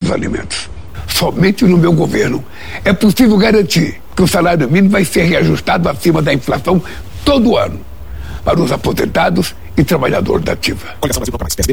dos alimentos. Somente no meu governo é possível garantir que o salário mínimo vai ser reajustado acima da inflação todo ano para os aposentados e trabalhadores da ativa.